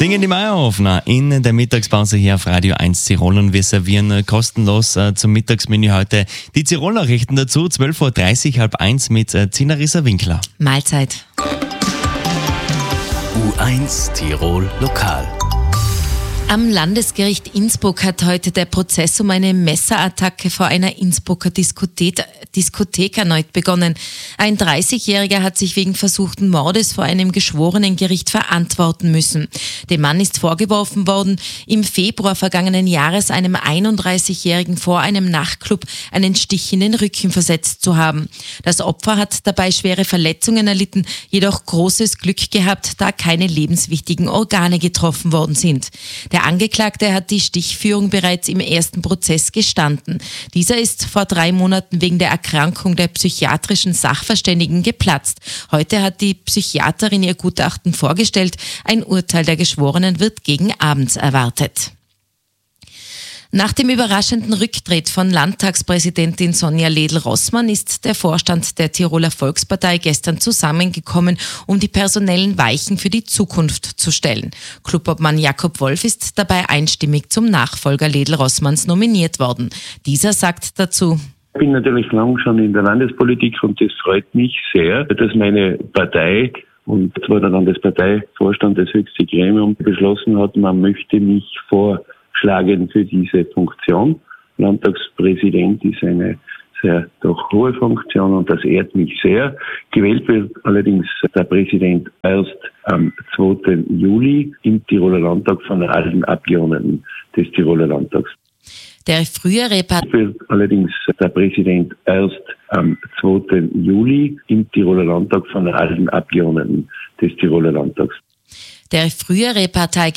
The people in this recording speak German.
Singen die Meierhofner in der Mittagspause hier auf Radio 1 Tirol und wir servieren kostenlos zum Mittagsmenü heute die Tirol-Nachrichten dazu, 12.30 Uhr, 12:30 mit Zinarissa Winkler. Mahlzeit. U1 Tirol Lokal. Am Landesgericht Innsbruck hat heute der Prozess um eine Messerattacke vor einer Innsbrucker Diskothek erneut begonnen. Ein 30-Jähriger hat sich wegen versuchten Mordes vor einem Geschworenengericht verantworten müssen. Dem Mann ist vorgeworfen worden, im Februar vergangenen Jahres einem 31-Jährigen vor einem Nachtclub einen Stich in den Rücken versetzt zu haben. Das Opfer hat dabei schwere Verletzungen erlitten, jedoch großes Glück gehabt, da keine lebenswichtigen Organe getroffen worden sind. Der Angeklagte hat die Stichführung bereits im ersten Prozess gestanden. Dieser ist vor 3 Monaten wegen der Erkrankung der psychiatrischen Sachverständigen geplatzt. Heute hat die Psychiaterin ihr Gutachten vorgestellt. Ein Urteil der Geschworenen wird gegen abends erwartet. Nach dem überraschenden Rücktritt von Landtagspräsidentin Sonja Ledl-Rossmann ist der Vorstand der Tiroler Volkspartei gestern zusammengekommen, um die personellen Weichen für die Zukunft zu stellen. Clubobmann Jakob Wolf ist dabei einstimmig zum Nachfolger Ledl-Rossmanns nominiert worden. Dieser sagt dazu: Ich bin natürlich lang schon in der Landespolitik und es freut mich sehr, dass meine Partei und zwar der Landesparteivorstand, das höchste Gremium, beschlossen hat, man möchte mich vorschlagen für diese Funktion. Landtagspräsident ist eine sehr doch hohe Funktion und das ehrt mich sehr. Gewählt wird allerdings der Präsident erst am 2. Juli im Tiroler Landtag von allen Abgeordneten des Tiroler Landtags. Der frühere wird allerdings der Präsident erst am 2. Juli im Tiroler Landtag von allen Abgeordneten des Tiroler Landtags. Der frühere